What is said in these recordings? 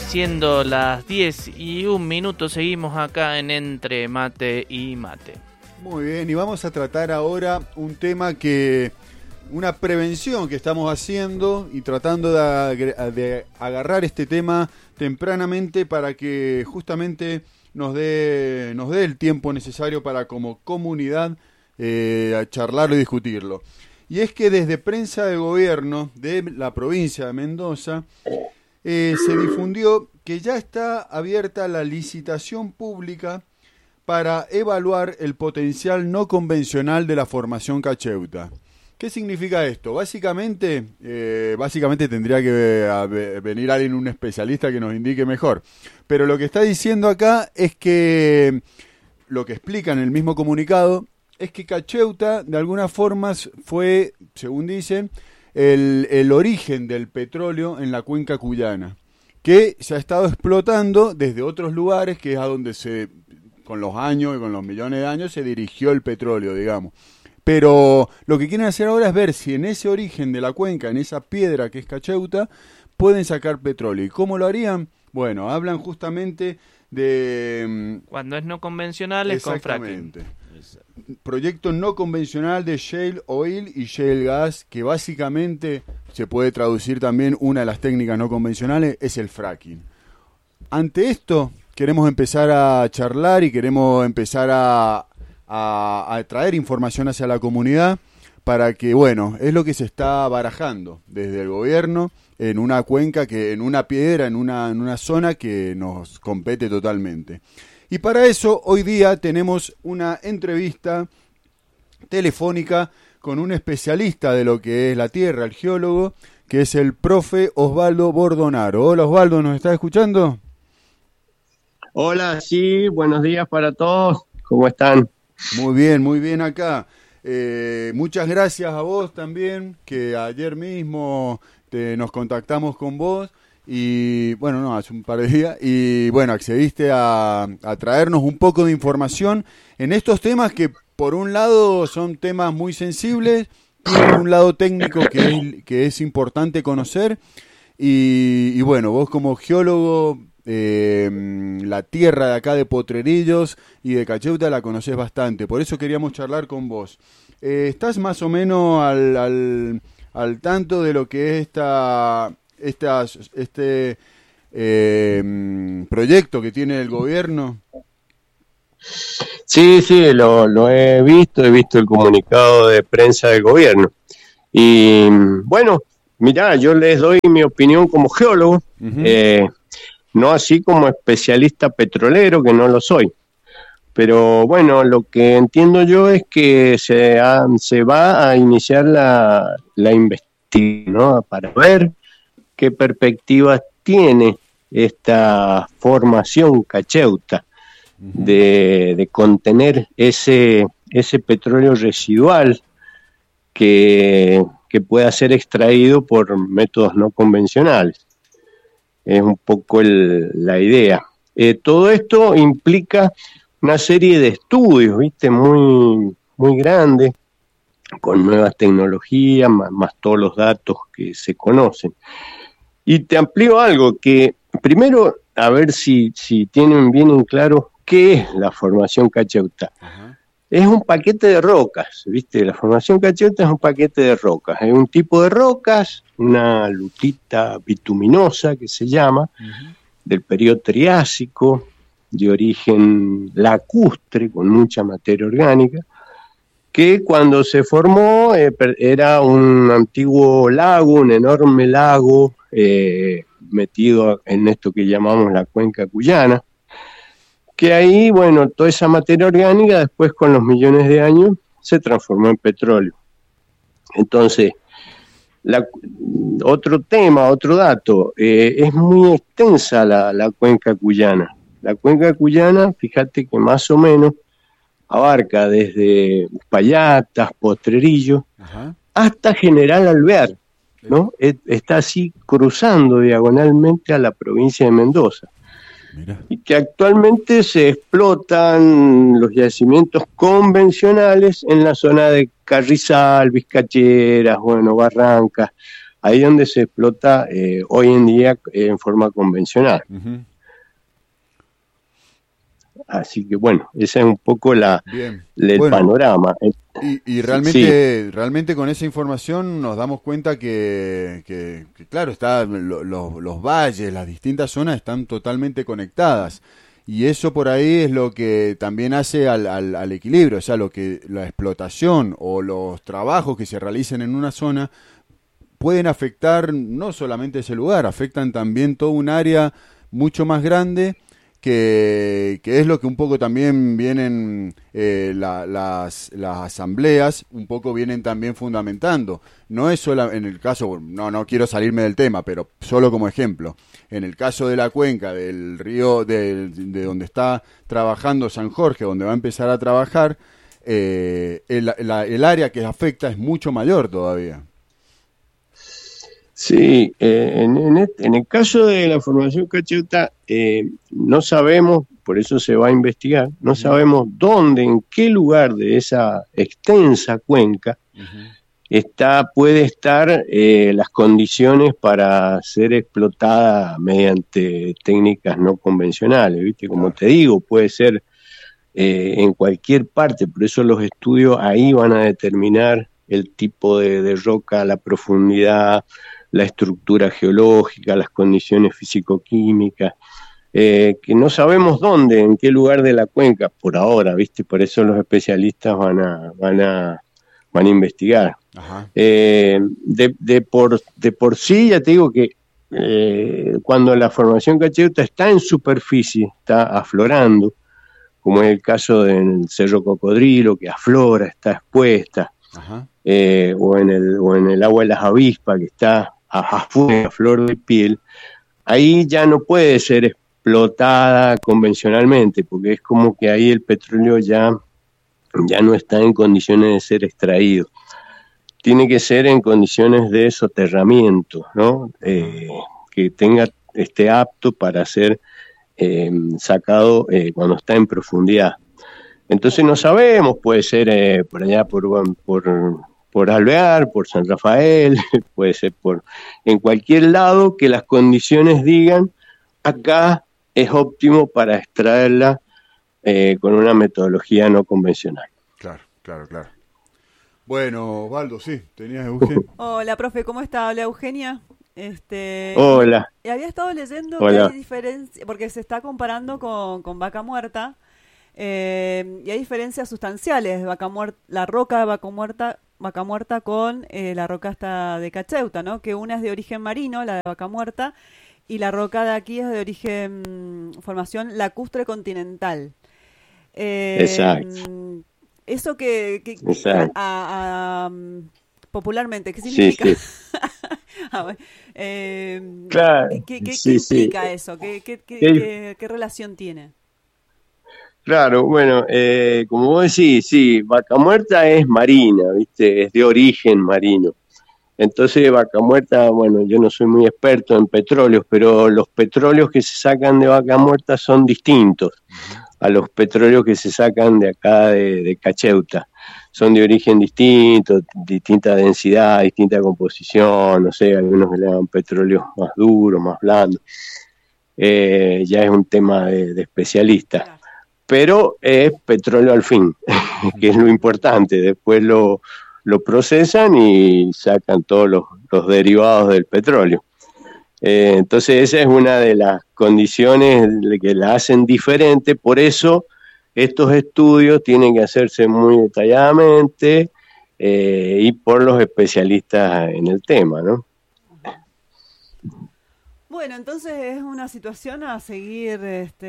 siendo las 10:01, seguimos acá en Entre Mate y Mate. Muy bien, y vamos a tratar ahora un tema una prevención que estamos haciendo y tratando de agarrar este tema tempranamente para que justamente nos dé el tiempo necesario para como comunidad charlarlo y discutirlo. Y es que desde prensa de gobierno de la provincia de Mendoza se difundió que ya está abierta la licitación pública para evaluar el potencial no convencional de la formación cacheuta. ¿Qué significa esto? Básicamente tendría que venir alguien, un especialista que nos indique mejor. Pero lo que está diciendo acá es que, lo que explica en el mismo comunicado, es que cacheuta de alguna forma fue, según dicen, el origen del petróleo en la cuenca cuyana, que se ha estado explotando desde otros lugares, que es a donde con los años y con los millones de años se dirigió el petróleo, digamos. Pero lo que quieren hacer ahora es ver si en ese origen de la cuenca, en esa piedra que es cacheuta, pueden sacar petróleo. ¿Y cómo lo harían? Bueno, hablan justamente de... Cuando es no convencional es con fracking. Proyecto no convencional de shale oil y shale gas, que básicamente se puede traducir también, una de las técnicas no convencionales es el fracking. Ante esto queremos empezar a charlar y queremos empezar a traer información hacia la comunidad para que, bueno, es lo que se está barajando desde el gobierno en una cuenca, en una piedra, en una zona que nos compete totalmente. Y para eso hoy día tenemos una entrevista telefónica con un especialista de lo que es la tierra, el geólogo, que es el profe Osvaldo Bordonaro. Hola Osvaldo, ¿nos estás escuchando? Hola, sí, buenos días para todos, ¿cómo están? Muy bien acá. Muchas gracias a vos también, que ayer mismo nos contactamos con vos. Y bueno, no, hace un par de días, y bueno, accediste a traernos un poco de información en estos temas que por un lado son temas muy sensibles, tienen un lado técnico que es importante conocer, y bueno, vos como geólogo, la tierra de acá de Potrerillos y de Cacheuta la conocés bastante, por eso queríamos charlar con vos. ¿Estás más o menos al tanto de lo que es este proyecto que tiene el gobierno? Sí, lo he visto el comunicado de prensa del gobierno. Y bueno, mirá, yo les doy mi opinión como geólogo, no así como especialista petrolero, que no lo soy. Pero bueno, lo que entiendo yo es que se va a iniciar la investigación, ¿no? Para ver qué perspectivas tiene esta formación cacheuta de contener ese petróleo residual que pueda ser extraído por métodos no convencionales. Es un poco la idea. Todo esto implica una serie de estudios, ¿viste? Muy, muy grandes, con nuevas tecnologías, más todos los datos que se conocen. Y te amplío algo, que primero, a ver si tienen bien en claro qué es la formación cacheuta. Es un paquete de rocas, ¿viste? La formación cacheuta es un paquete de rocas. Es un tipo de rocas, una lutita bituminosa que se llama, del periodo Triásico, de origen lacustre, con mucha materia orgánica, que cuando se formó era un antiguo lago, un enorme lago metido en esto que llamamos la cuenca cuyana, que ahí, bueno, toda esa materia orgánica después con los millones de años se transformó en petróleo. Entonces, otro dato, es muy extensa la cuenca cuyana. La cuenca cuyana, fíjate que más o menos abarca desde Uspallata, Potrerillos, hasta General Alvear, ¿no? Está así cruzando diagonalmente a la provincia de Mendoza. Mira. Y que actualmente se explotan los yacimientos convencionales en la zona de Carrizal, Vizcacheras, bueno, Barrancas, ahí donde se explota hoy en día en forma convencional. Ujú. Así que bueno, ese es un poco Bien. el Bueno, panorama. y Sí, realmente con esa información nos damos cuenta que, claro, los valles, las distintas zonas están totalmente conectadas. Y eso por ahí es lo que también hace al equilibrio, o sea, la explotación o los trabajos que se realicen en una zona pueden afectar no solamente ese lugar, afectan también todo un área mucho más grande que es lo que un poco también vienen las asambleas, un poco vienen también fundamentando. No es solo en el caso, no quiero salirme del tema, pero solo como ejemplo, en el caso de la cuenca del río, de donde está trabajando San Jorge, donde va a empezar a trabajar, el área que afecta es mucho mayor todavía. sí, en el caso de la formación cacheuta, no sabemos, por eso se va a investigar, no Ujú, sabemos dónde, en qué lugar de esa extensa cuenca ujú. puede estar las condiciones para ser explotada mediante técnicas no convencionales, ¿viste? Como Claro. te digo, puede ser en cualquier parte, por eso los estudios ahí van a determinar el tipo de roca, la profundidad, la estructura geológica, las condiciones físico-químicas, que no sabemos dónde, en qué lugar de la cuenca por ahora, ¿viste? Por eso los especialistas van a investigar. Ajá. De por sí, ya te digo que cuando la formación cacheuta está en superficie, está aflorando, como es el caso del Cerro Cocodrilo, que aflora, está expuesta, Ajá. o en el agua de las avispas, que está afuera, a flor de piel, ahí ya no puede ser explotada convencionalmente, porque es como que ahí el petróleo ya no está en condiciones de ser extraído. Tiene que ser en condiciones de soterramiento, ¿no? Que esté apto para ser sacado cuando está en profundidad. Entonces no sabemos, puede ser por allá por Alvear, por San Rafael, puede ser en cualquier lado que las condiciones digan acá es óptimo para extraerla con una metodología no convencional. Claro, claro, claro. Bueno, Osvaldo, sí, tenías Eugen. Hola, profe, ¿cómo está? Habla Eugenia. Hola, Y había estado leyendo que hola. hay diferencia, porque se está comparando con Vaca Muerta, y hay diferencias sustanciales. La roca de Vaca Muerta con la roca esta de Cacheuta, ¿no? Que una es de origen marino, la de Vaca Muerta, y la roca de aquí es de origen, formación lacustre continental. Exacto, Eh, Eso exacto. popularmente, ¿qué Sí, significa? sí. Ah, bueno. Claro, ¿Qué sí, sí. implica eso? Eh, ¿Qué relación tiene? Claro, bueno, como vos decís, sí, Vaca Muerta es marina, ¿viste? Es de origen marino. Entonces, Vaca Muerta, bueno, yo no soy muy experto en petróleos, pero los petróleos que se sacan de Vaca Muerta son distintos Ujú. a los petróleos que se sacan de acá de Cacheuta. Son de origen distinto, distinta densidad, distinta composición, no sé, algunos que le llaman petróleos más duros, más blandos. Ya es un tema de especialistas. Claro. Pero es petróleo al fin, que es lo importante. Después lo procesan y sacan todos los derivados del petróleo. Entonces esa es una de las condiciones que la hacen diferente, por eso estos estudios tienen que hacerse muy detalladamente y por los especialistas en el tema, ¿no? Ujú. Bueno, entonces es una situación a seguir,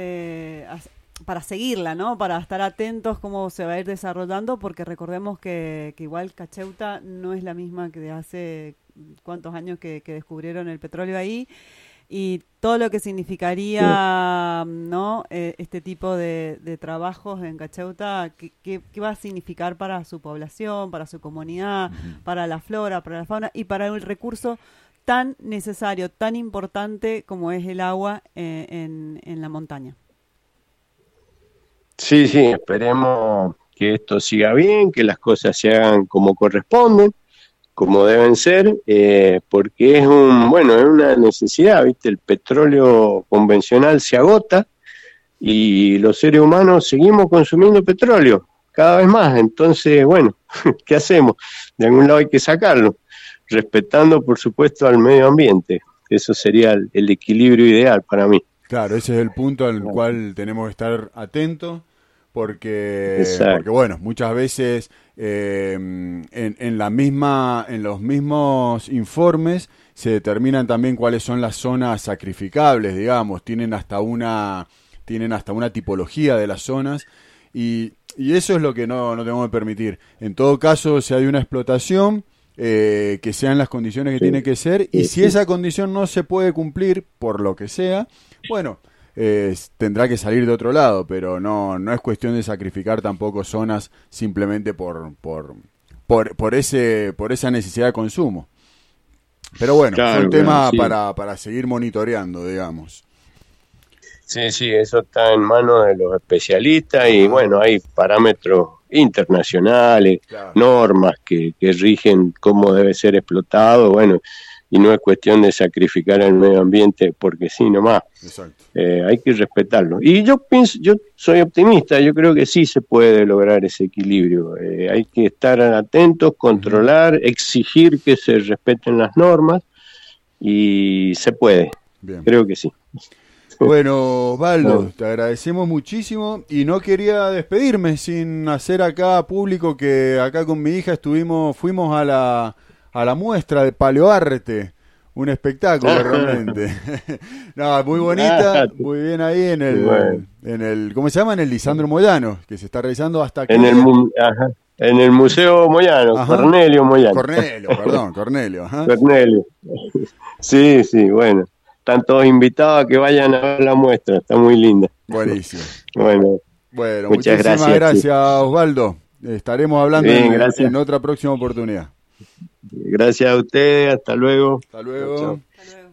para seguirla, ¿no? Para estar atentos cómo se va a ir desarrollando, porque recordemos que igual Cacheuta no es la misma que de hace cuántos años que descubrieron el petróleo ahí, y todo lo que Sí. significaría, ¿no? Este tipo de trabajos en Cacheuta, qué va a significar para su población, para su comunidad, Ujú. para la flora, para la fauna y para el recurso tan necesario, tan importante como es el agua en la montaña. Sí, sí, esperemos que esto siga bien, que las cosas se hagan como corresponden. como deben ser, porque es una necesidad, ¿viste? El petróleo convencional se agota y los seres humanos seguimos consumiendo petróleo cada vez más. Entonces, bueno, ¿qué hacemos? De algún lado hay que sacarlo, respetando, por supuesto, al medio ambiente. Eso sería el equilibrio ideal para mí. Claro, ese es el punto al cual tenemos que estar atentos, porque bueno, muchas veces en los mismos informes se determinan también cuáles son las zonas sacrificables, digamos, tienen hasta una tipología de las zonas, y eso es lo que no tenemos que permitir. En todo caso, si hay una explotación, que sean las condiciones que tiene que ser, y si esa condición no se puede cumplir por lo que sea, bueno, tendrá que salir de otro lado, pero no es cuestión de sacrificar tampoco zonas simplemente por esa necesidad de consumo. Pero bueno, Claro, es un tema sí. para seguir monitoreando, digamos. Sí, eso está en manos de los especialistas y bueno, hay parámetros internacionales, Claro. normas que rigen cómo debe ser explotado, bueno, y no es cuestión de sacrificar al medio ambiente porque sí, nomás. Exacto. Hay que respetarlo. Y yo soy optimista, yo creo que sí se puede lograr ese equilibrio. Hay que estar atentos, controlar, exigir que se respeten las normas y se puede. Bien. Creo que sí. Bueno, Osvaldo, Bueno. te agradecemos muchísimo y no quería despedirme sin hacer acá público que acá con mi hija fuimos a la muestra de paleoarte, un espectáculo realmente. No, muy bonita, muy bien ahí en el ¿cómo se llama? En el Lisandro Moyano, que se está realizando hasta aquí. En el Museo Moyano, Ajá. Cornelio Moyano. Cornelio, ajá. Cornelio. Sí, bueno. Están todos invitados a que vayan a ver la muestra, está muy linda. Buenísimo. Bueno, Bueno, muchas muchísimas gracias, Osvaldo. Estaremos hablando Bien, gracias. en otra próxima oportunidad. Gracias a ustedes, hasta luego. Hasta luego. Chao. Hasta luego.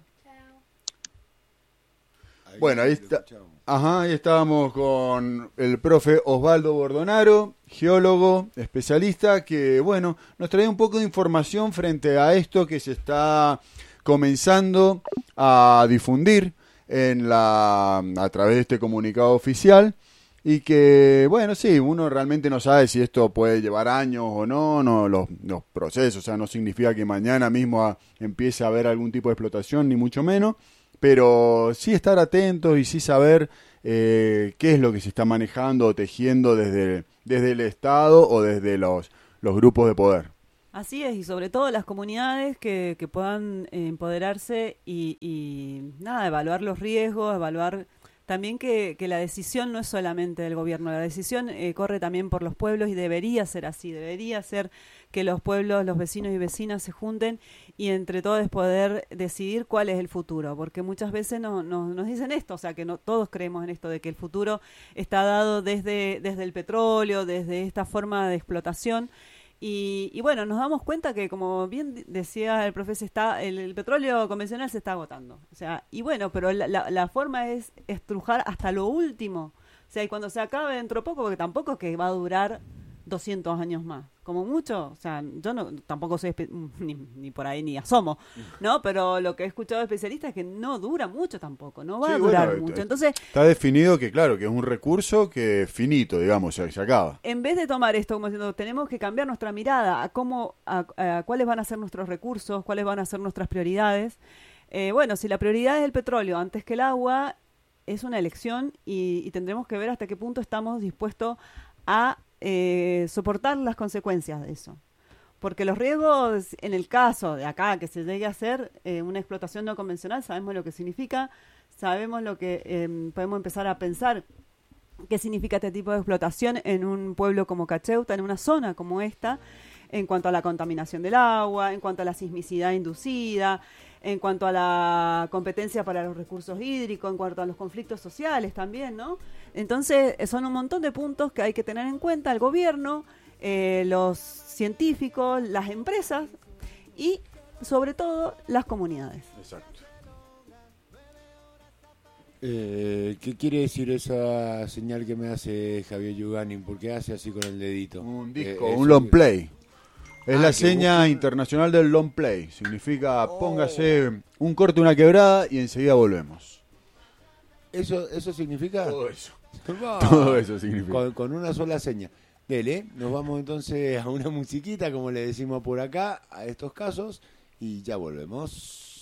Bueno, ahí está. Ajá, ahí estábamos con el profe Osvaldo Bordonaro, geólogo, especialista, que bueno, nos trae un poco de información frente a esto que se está comenzando a difundir a través de este comunicado oficial, y que bueno, sí, uno realmente no sabe si esto puede llevar años o no los procesos, o sea, no significa que mañana mismo empiece a haber algún tipo de explotación, ni mucho menos, pero sí estar atentos y sí saber qué es lo que se está manejando o tejiendo desde el Estado o desde los grupos de poder. Así es, y sobre todo las comunidades que puedan empoderarse y nada, evaluar los riesgos, evaluar también que la decisión no es solamente del gobierno, la decisión corre también por los pueblos y debería ser así, debería ser que los pueblos, los vecinos y vecinas se junten y entre todos poder decidir cuál es el futuro, porque muchas veces nos dicen esto, o sea que no todos creemos en esto de que el futuro está dado desde el petróleo, desde esta forma de explotación. Y bueno, nos damos cuenta que, como bien decía el profe, el petróleo convencional se está agotando. O sea, y bueno, pero la forma es estrujar hasta lo último. O sea, y cuando se acabe dentro de poco, porque tampoco es que va a durar 200 años más. Como mucho, o sea, yo tampoco soy ni por ahí ni asomo, ¿no? Pero lo que he escuchado de especialistas es que no dura mucho tampoco, no va a durar mucho. Entonces, está definido que, claro, que es un recurso que es finito, digamos, se acaba. En vez de tomar esto como diciendo, tenemos que cambiar nuestra mirada a cuáles van a ser nuestros recursos, cuáles van a ser nuestras prioridades. Bueno, si la prioridad es el petróleo antes que el agua, es una elección y tendremos que ver hasta qué punto estamos dispuestos a soportar las consecuencias de eso. Porque los riesgos, en el caso de acá, que se llegue a hacer una explotación no convencional, sabemos lo que significa, sabemos lo que podemos empezar a pensar qué significa este tipo de explotación en un pueblo como Cacheuta, en una zona como esta, en cuanto a la contaminación del agua, en cuanto a la sismicidad inducida, en cuanto a la competencia para los recursos hídricos, en cuanto a los conflictos sociales también, ¿no? Entonces, son un montón de puntos que hay que tener en cuenta el gobierno, los científicos, las empresas y, sobre todo, las comunidades. Exacto. ¿Qué quiere decir esa señal que me hace Javier Yuganin? ¿Por qué hace así con el dedito? Un disco, un long play. Es la seña internacional del long play. Significa póngase un corte, una quebrada y enseguida volvemos. ¿Eso significa? Todo eso. Todo eso significa. Con una sola seña. Dele, nos vamos entonces a una musiquita, como le decimos por acá, a estos casos, y ya volvemos.